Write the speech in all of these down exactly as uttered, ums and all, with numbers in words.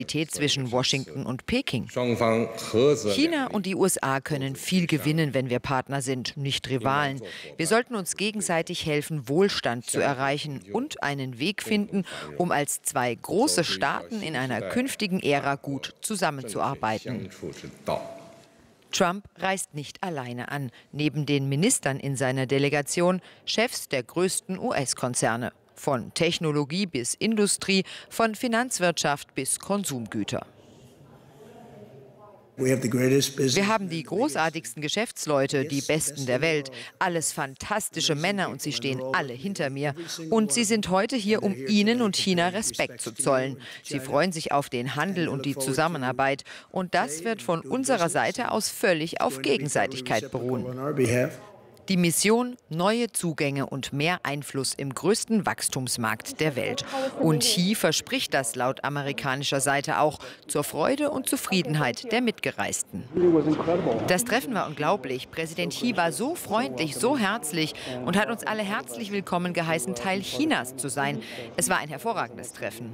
zwischen Washington und Peking. China und die U S A können viel gewinnen, wenn wir Partner sind, nicht Rivalen. Wir sollten uns gegenseitig helfen, Wohlstand zu erreichen und einen Weg finden, um als zwei große Staaten in einer künftigen Ära gut zusammenzuarbeiten. Trump reist nicht alleine an, neben den Ministern in seiner Delegation Chefs der größten U S-Konzerne. Von Technologie bis Industrie, von Finanzwirtschaft bis Konsumgüter. Wir haben die großartigsten Geschäftsleute, die Besten der Welt. Alles fantastische Männer und sie stehen alle hinter mir. Und sie sind heute hier, um Ihnen und China Respekt zu zollen. Sie freuen sich auf den Handel und die Zusammenarbeit. Und das wird von unserer Seite aus völlig auf Gegenseitigkeit beruhen. Die Mission: neue Zugänge und mehr Einfluss im größten Wachstumsmarkt der Welt. Und Xi verspricht das laut amerikanischer Seite auch zur Freude und Zufriedenheit der Mitgereisten. Das Treffen war unglaublich. Präsident Xi war so freundlich, so herzlich und hat uns alle herzlich willkommen geheißen, Teil Chinas zu sein. Es war ein hervorragendes Treffen.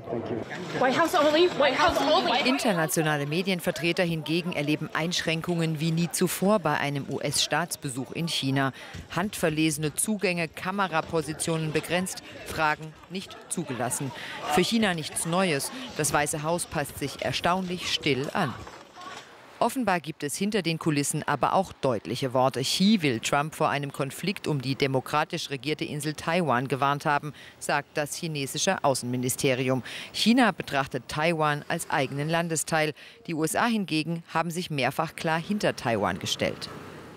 Internationale Medienvertreter hingegen erleben Einschränkungen wie nie zuvor bei einem U S-Staatsbesuch in China. Handverlesene Zugänge, Kamerapositionen begrenzt, Fragen nicht zugelassen. Für China nichts Neues. Das Weiße Haus passt sich erstaunlich still an. Offenbar gibt es hinter den Kulissen aber auch deutliche Worte. Xi will Trump vor einem Konflikt um die demokratisch regierte Insel Taiwan gewarnt haben, sagt das chinesische Außenministerium. China betrachtet Taiwan als eigenen Landesteil. Die U S A hingegen haben sich mehrfach klar hinter Taiwan gestellt.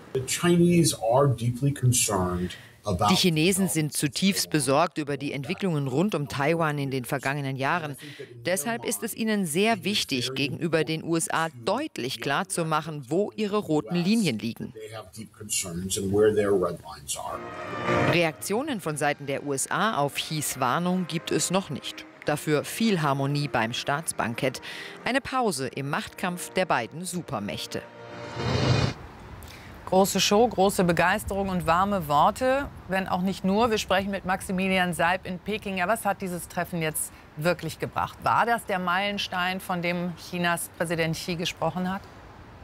Die Chinesen sind zutiefst besorgt über die Entwicklungen rund um Taiwan in den vergangenen Jahren. Deshalb ist es ihnen sehr wichtig, gegenüber den U S A deutlich klarzumachen, wo ihre roten Linien liegen. Reaktionen von Seiten der U S A auf Xis Warnung gibt es noch nicht. Dafür viel Harmonie beim Staatsbankett. Eine Pause im Machtkampf der beiden Supermächte. Große Show, große Begeisterung und warme Worte, wenn auch nicht nur. Wir sprechen mit Maximilian Seib in Peking. Ja, was hat dieses Treffen jetzt wirklich gebracht? War das der Meilenstein, von dem Chinas Präsident Xi gesprochen hat?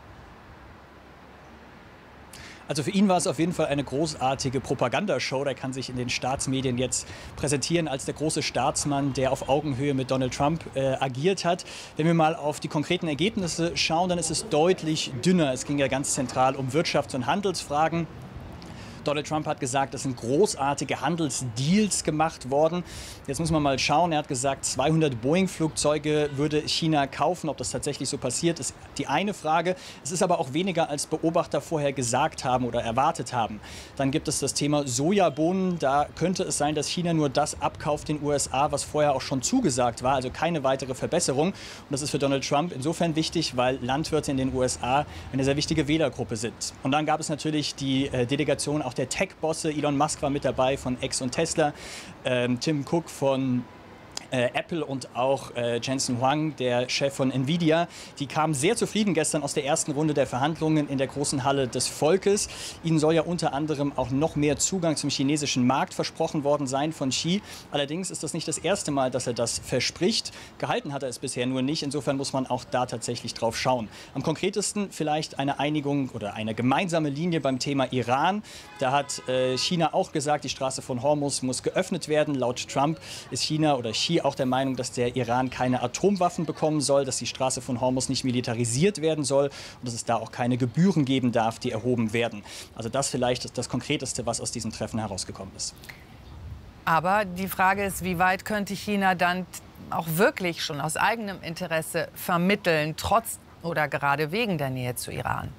Also für ihn war es auf jeden Fall eine großartige Propagandashow. Der kann sich in den Staatsmedien jetzt präsentieren als der große Staatsmann, der auf Augenhöhe mit Donald Trump äh, agiert hat. Wenn wir mal auf die konkreten Ergebnisse schauen, dann ist es deutlich dünner. Es ging ja ganz zentral um Wirtschafts- und Handelsfragen. Donald Trump hat gesagt, es sind großartige Handelsdeals gemacht worden. Jetzt muss man mal schauen. Er hat gesagt, zweihundert Boeing-Flugzeuge würde China kaufen. Ob das tatsächlich so passiert, ist die eine Frage. Es ist aber auch weniger, als Beobachter vorher gesagt haben oder erwartet haben. Dann gibt es das Thema Sojabohnen. Da könnte es sein, dass China nur das abkauft den U S A, was vorher auch schon zugesagt war. Also keine weitere Verbesserung. Und das ist für Donald Trump insofern wichtig, weil Landwirte in den U S A eine sehr wichtige Wählergruppe sind. Und dann gab es natürlich die äh, Delegation auch der Tech-Bosse. Elon Musk war mit dabei von X und Tesla, ähm, Tim Cook von Äh, Apple und auch äh, Jensen Huang, der Chef von Nvidia, die kamen sehr zufrieden gestern aus der ersten Runde der Verhandlungen in der großen Halle des Volkes. Ihnen soll ja unter anderem auch noch mehr Zugang zum chinesischen Markt versprochen worden sein von Xi. Allerdings ist das nicht das erste Mal, dass er das verspricht. Gehalten hat er es bisher nur nicht. Insofern muss man auch da tatsächlich drauf schauen. Am konkretesten vielleicht eine Einigung oder eine gemeinsame Linie beim Thema Iran. Da hat äh, China auch gesagt, die Straße von Hormuz muss geöffnet werden. Laut Trump ist China oder Xi auch der Meinung, dass der Iran keine Atomwaffen bekommen soll, dass die Straße von Hormuz nicht militarisiert werden soll und dass es da auch keine Gebühren geben darf, die erhoben werden. Also das vielleicht ist das Konkreteste, was aus diesem Treffen herausgekommen ist. Aber die Frage ist, wie weit könnte China dann auch wirklich schon aus eigenem Interesse vermitteln, trotz oder gerade wegen der Nähe zu Iran?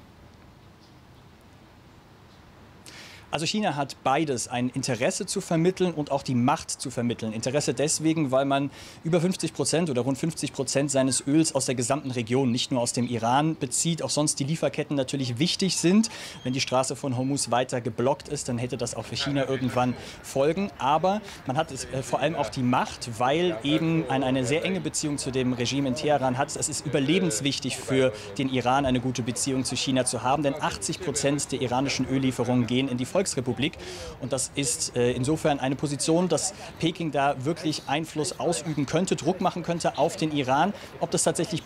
Also China hat beides, ein Interesse zu vermitteln und auch die Macht zu vermitteln. Interesse deswegen, weil man über fünfzig Prozent oder rund fünfzig Prozent seines Öls aus der gesamten Region, nicht nur aus dem Iran, bezieht. Auch sonst die Lieferketten natürlich wichtig sind. Wenn die Straße von Hormuz weiter geblockt ist, dann hätte das auch für China irgendwann Folgen. Aber man hat äh, vor allem auch die Macht, weil eben eine, eine sehr enge Beziehung zu dem Regime in Teheran hat. Es ist überlebenswichtig für den Iran, eine gute Beziehung zu China zu haben. Denn achtzig Prozent der iranischen Öllieferungen gehen in die Volksrepublik. Und das ist äh, insofern eine Position, dass Peking da wirklich Einfluss ausüben könnte, Druck machen könnte auf den Iran. Ob das tatsächlich